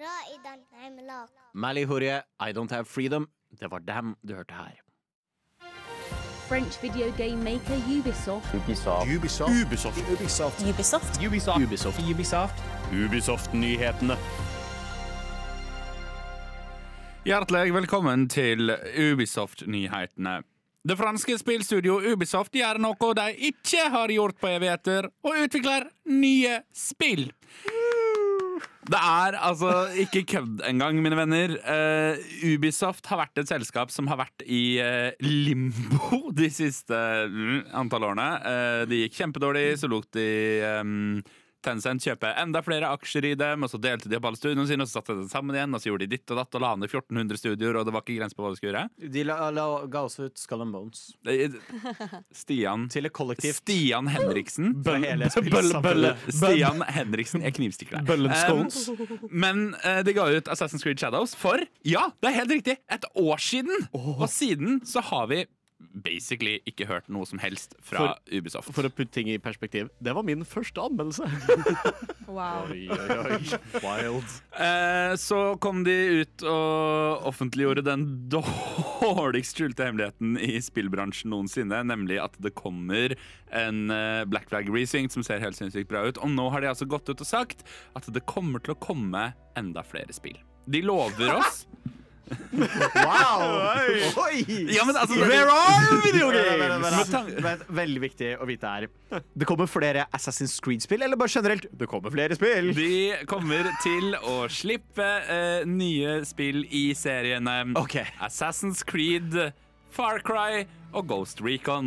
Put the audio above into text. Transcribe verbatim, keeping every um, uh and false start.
رائدا عملاق. Mali Hurje, I Don't Have Freedom. Det var dem du hørte her. French video game maker Ubisoft. Ubisoft. Ubisoft. Ubisoft. Ubisoft. Ubisoft. Ubisoft. Ubisoft. Ubisoft. Ubisoft-nyhetene. Hjertelig velkommen til Ubisoft-nyhetene. Det franske spillstudio Ubisoft gjør noe de ikke har gjort på evigheter, og utvikler nye spill. Det er altså ikke kødd engang, mine venner. Uh, Ubisoft har vært et selskap som har vært i uh, limbo de siste uh, antall årene. Uh, det gikk kjempedårlig, så lot de um, Tencent kjøpe enda flere aksjer i dem, og så delte de opp alle studioene sine, og så satte de det sammen igjen, og så gjorde de ditt og datt, og la ned fjorten hundre studioer, og det var ikke grenser på hva de skulle gjøre. De la, la, ga også ut Skull and Bones. Stian Til et kollektivt. Stian Henriksen. Bøll, hele Bøll, Bøll, Stian Henriksen. Jeg knivstikker deg. Bøllenskåns. Um, men uh, de ga ut Assassin's Creed Shadows for, ja, det er helt riktig, et år siden! Oh. Og siden så har vi basically ikke hørt noe som helst fra for, Ubisoft. For å putte ting i perspektiv, det var min første anmeldelse. Wow. Oi, oi, oi. Wild. Eh, så kom de ut og offentliggjorde den dårligst skjulte hemmeligheten i spillbransjen noensinne, nemlig at det kommer en uh, Black Flag Resync som ser helt sinnssykt bra ut. Og nå har de altså gått ut og sagt at det kommer til å komme enda flere spill. De lover oss Wow! Oi! Ja, men altså, Where are video games? Med Men, veldig viktig å vite her. Det kommer flere Assassin's Creed-spill, eller bare generelt? Det kommer flere spill. De kommer til å slippe uh, nye spill i seriene Ok. Assassin's Creed, Far Cry og Ghost Recon.